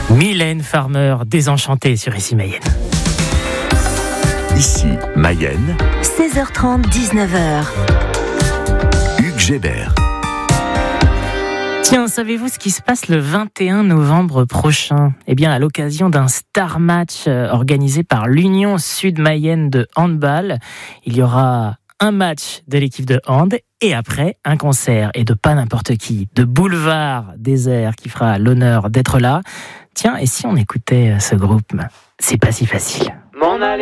Mylène Farmer, désenchantée sur Ici Mayenne. Ici Mayenne, 16h30, 19h. Hugues Gébert. Tiens, savez-vous ce qui se passe le 21 novembre prochain ? Eh bien, à l'occasion d'un star match organisé par l'Union Sud-Mayenne de handball, il y aura un match de l'équipe de hand et après un concert, et de pas n'importe qui, de Boulevard Désert qui fera l'honneur d'être là. Tiens, et si on écoutait ce groupe ? C'est pas si facile.